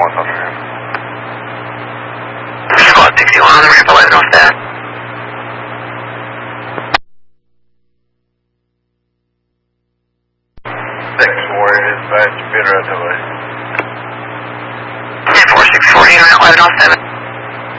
what's on the ramp. Squad 61 on the ramp, 11 off that. Dispatch, bid right delay. 10-4, 640 on 11 off 7.